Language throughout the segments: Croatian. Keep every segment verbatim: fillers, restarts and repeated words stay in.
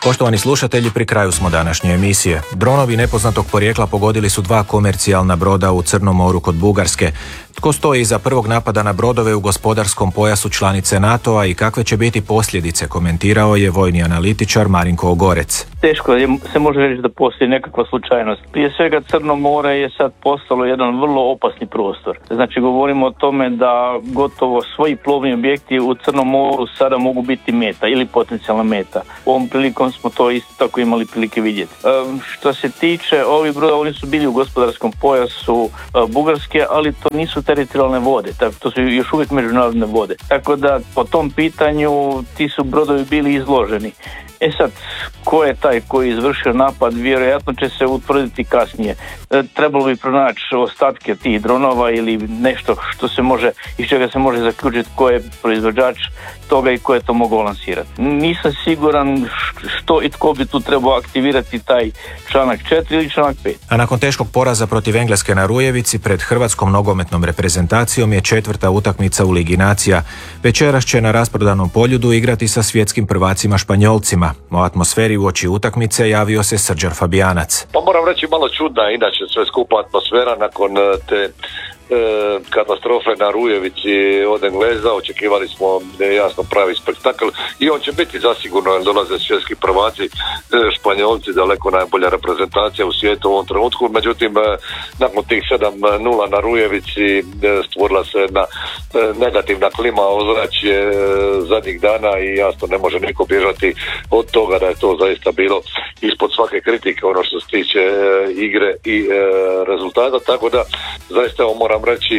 Poštovani slušatelji, pri kraju smo današnje emisije. Dronovi nepoznatog porijekla pogodili su dva komercijalna broda u Crnom moru kod Bugarske. Tko stoji iza prvog napada na brodove u gospodarskom pojasu članice NATO-a i kakve će biti posljedice, komentirao je vojni analitičar Marinko Ogorec. Teško je, se može reći da postoji nekakva slučajnost. Prije svega Crno more je sad postalo jedan vrlo opasni prostor. Znači govorimo o tome da gotovo svoji plovni objekti u Crnom moru sada mogu biti meta ili potencijalna meta. Ovom prilikom smo to isto tako imali prilike vidjeti. E, što se tiče ovih broda, oni su bili u gospodarskom pojasu e, Bugarske, ali to nisu teritorijalne vode, tako, to su još uvijek međunarodne vode. Tako da po tom pitanju ti su brodovi bili izloženi. E sad, ko je taj koji je izvršio napad, vjerojatno će se utvrditi kasnije. E, trebalo bi pronaći ostatke tih dronova ili nešto što se može, iz čega se može zaključiti ko je proizvođač toga i ko je to mogao lansirati. Nisam siguran što i tko bi tu trebao aktivirati taj članak četiri ili članak pet. A nakon teškog poraza protiv Engleske na Rujevici, pred hrvatskom nogometnom reprezentacijom je četvrta utakmica u Ligi nacija. Večeras će na rasprodanom Poljudu igrati sa svjetskim prvacima Španjolcima. O atmosferi uoči utakmice javio se Srđan Fabijanac. Pa moram reći malo čudna, inače sve skupa atmosfera nakon te E, katastrofe na Rujevici od Engleza. Očekivali smo e, jasno pravi spektakl i on će biti zasigurno, jer dolaze svjetski prvaci, e, Španjolci, daleko najbolja reprezentacija u svijetu u ovom trenutku. Međutim, e, nakon tih sedam nula na Rujevici e, stvorila se jedna e, negativna klima, ozračje e, zadnjih dana i jasno ne može niko bježati od toga da je to zaista bilo ispod svake kritike ono što se tiče e, igre i e, rezultata, tako da zaista ovo moram reći,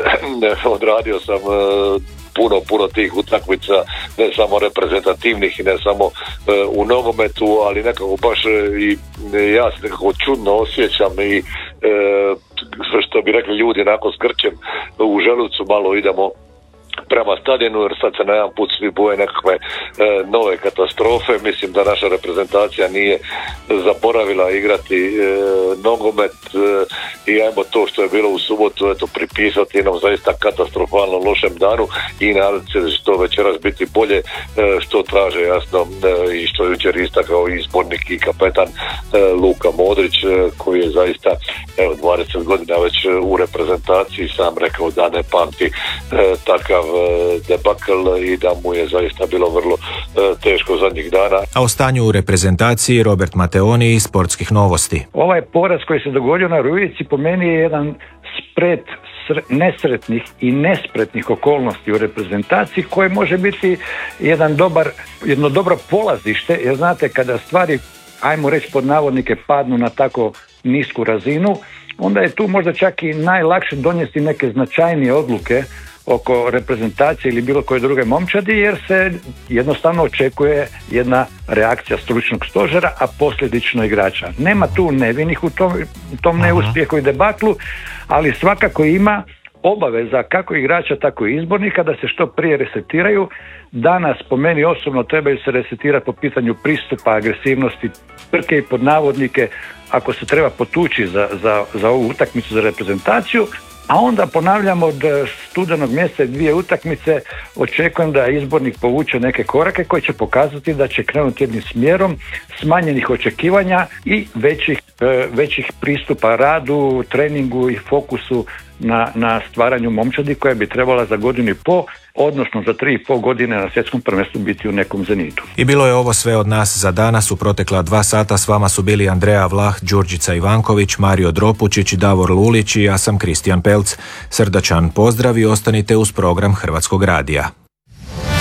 odradio sam puno, puno tih utakmica, ne samo reprezentativnih i ne samo u nogometu, ali nekako baš i ja se nekako čudno osjećam i što bi rekli ljudi, onako s grčem u želucu malo idemo prema stadionu, jer sad se na jedan put svi boje nekakve e, nove katastrofe. Mislim da naša reprezentacija nije zaboravila igrati e, nogomet e, i ajmo to što je bilo u subotu eto pripisati jednom zaista katastrofalno lošem danu i nadam se da će to večeras biti bolje, e, što traže jasno e, i što je jučer istakao izbornik i kapetan e, Luka Modrić, e, koji je zaista evo dvadeset godina već u reprezentaciji, sam rekao da ne pamti e, takav debakl i da mu je zaista bilo vrlo e, teško zadnjih dana. A o stanju u reprezentaciji Robert Mateoni iz Sportskih novosti. Ovaj poraz koji se dogodio na Rujevici po meni je jedan spret nesretnih i nespretnih okolnosti u reprezentaciji koje može biti jedan dobar, jedno dobro polazište, jer znate kada stvari, ajmo reći pod navodnike, padnu na tako nisku razinu, onda je tu možda čak i najlakše donijeti neke značajnije odluke oko reprezentacije ili bilo koje druge momčadi, jer se jednostavno očekuje jedna reakcija stručnog stožera, a posljedično igrača. Nema tu nevinih u tom, tom neuspjehu i debaklu, ali svakako ima obaveza kako igrača, tako i izbornika da se što prije resetiraju. Danas, po meni osobno, trebaju se resetirati po pitanju pristupa, agresivnosti, trke i pod navodnike, ako se treba potući za, za, za ovu utakmicu za reprezentaciju. A onda ponavljam od studenog mjeseca dvije utakmice, očekujem da izbornik povuče neke korake koji će pokazati da će krenuti jednim smjerom smanjenih očekivanja i većih, većih pristupa radu, treningu i fokusu na, na stvaranju momčadi koja bi trebala za godinu i pol, odnosno za tri i pol godine na svjetskom prvenstvu biti u nekom zenitu. I bilo je ovo sve od nas za danas. U protekla dva sata s vama su bili Andreja Vlah, Đurđica Ivanković, Mario Dropučić, Davor Lulić i ja sam Kristijan Pelc. Srdačan pozdrav i ostanite uz program Hrvatskog radija.